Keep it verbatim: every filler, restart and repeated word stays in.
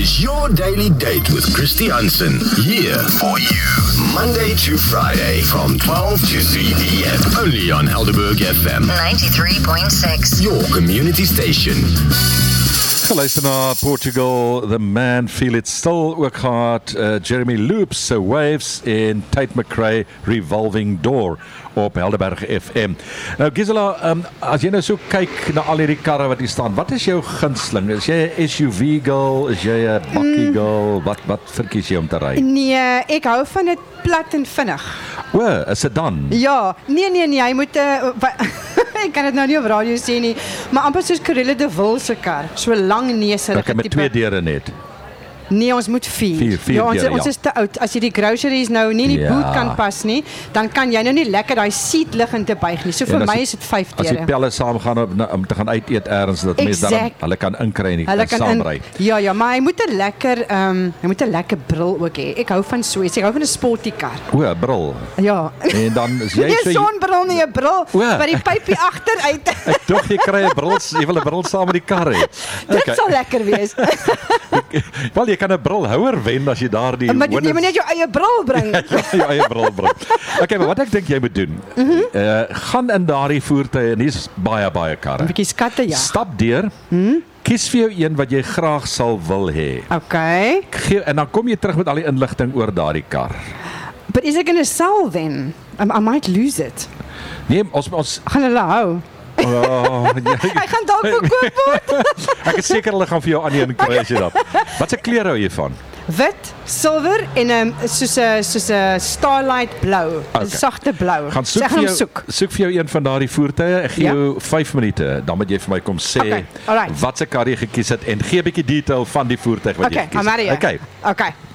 is your daily date with Christy Hansen. Here for you. Monday to Friday from twelve to three p.m. Only on Helderberg F M. ninety-three point six. Your community station. Geluister na Portugal, The Man Feel It Still, ook gehad uh, Jeremy Loops, uh, Waves en Tate McRae, Revolving Door op Helderberg F M. Nou Gisela, um, as jy nou so kyk na al hierdie karre wat hier staan, wat is jou gunsteling? Is jy 'n S U V girl? Is jy 'n bakkie girl? Wat, wat verkies jy om te ry? Nee, ek hou van dit plat en vinnig. O, 'n sedan? Ja, nee nee nee, jy moet uh, ek kan dit nou nie op radio sê nie, maar amper soos Corella de Vil se kar, so lang neusige okay, met tipe. twee deure net. Nee, ons moet vier. Vier, vier ja, ons, deur, ons ja. is te oud. As jy die groceries nou nie in die Ja. boot kan pas nie, dan kan jy nou nie lekker daai seat liggen te buig nie. So vir En as my die- is dit vyf As die deure. pelle saam gaan om, om te gaan uit eet ergens, dat mense dan Exact. hulle kan inkry en die- Hulle en kan saamry. in, ja ja, maar hy moet 'n lekker ehm um, hy moet 'n lekker bril ook hê. Ek hou van so iets. Ek hou van 'n sporty kar. O, bril. Ja. En dan is jy Nie so sonbril nie, 'n bril O. by die pypie agteruit. Ek dog jy kry 'n bril, jy wil 'n bril saam met die kar hê. Dit sal lekker wees. Wel, jy kan 'n brilhouer wen as jy daardie Maar jy moet net jou eie bril bring. jou eie bril bring. Okay, maar wat ek dink jy moet doen, mm -hmm. uh, gaan in daardie voertuie en hier's baie baie karre. 'n Bietjie skatte ja. Stap deur. Mm? Kies vir jou een wat jy graag sal wil hê. Okay. Gee en dan kom jy terug met al die inligting oor daardie kar. But is it going to sell then? I, I might lose it. Nee, ons ons Gaan hulle hou? oh, Hy gaan dalk verkoop word. ek is seker hulle gaan vir jou aan een kry as jy dat. Wat se kleur hou jy van? Wit, silwer en 'n um, soos 'n soos 'n starlight blou, 'n Okay. sagte blou. Gaan soek Sê vir hom jou soek. soek vir jou een van daardie voertuie. Ek gee Ja. jou vyf minute, dan moet jy vir my kom sê Okay, alright. wat se kar jy gekies het en gee 'n bietjie detail van die voertuig wat jy Okay, gekies I'm out of het. here. Okay. Okay.